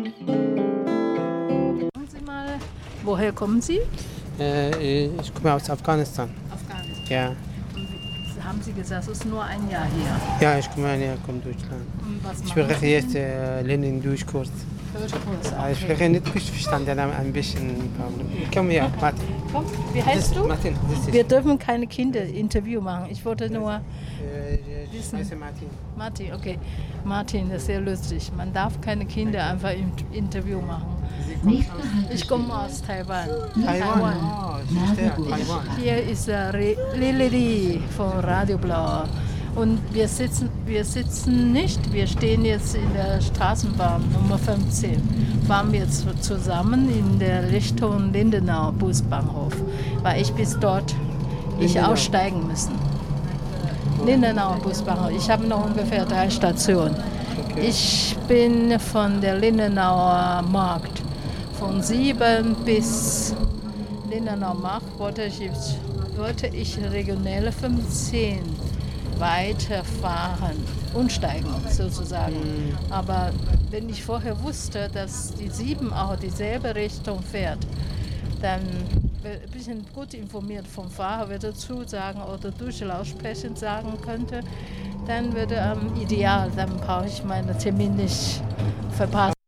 Sagen Sie mal, woher kommen Sie? Ich komme aus Afghanistan. Afghanistan. Ja, Und haben Sie gesagt, es ist nur ein Jahr hier. ja, ich komme von Deutschland. Und was Ich machen spreche Sie jetzt denn? Lernen-Durchkurs. Deutschkurs, Ich okay. spreche nicht gut verstanden, ein bisschen. Komm her, Martin. Komm, wie heißt du? Martin, das ist. Wir dürfen keine Kinder-Interview machen. Ich wollte nur Ich heiße Martin. Martin, okay. Martin, das ist sehr lustig. Man darf keine Kinder einfach im Interview machen. Ich komme aus Taiwan. Taiwan. Oh, ich verstehe. Taiwan. Hier ist Lili von Radio Blau. Und wir sitzen nicht, wir stehen jetzt in der Straßenbahn Nummer 15. Fahren wir zusammen in der Richtung Lindenau Busbahnhof, weil ich bis dort aussteigen müssen. Lindenau Busbahnhof. Ich habe noch ungefähr 3 Stationen. Okay. Ich bin von der Lindenauer Markt. Von 7 bis Lindenauer Markt wollte ich regionale 15 weiterfahren, umsteigen sozusagen. Aber wenn ich vorher wusste, dass die 7 auch dieselbe Richtung fährt, dann ein bisschen gut informiert vom Fahrer würde zusagen oder durch Lautsprecher sagen könnte, dann würde ideal, dann brauche ich meinen Termin nicht verpassen.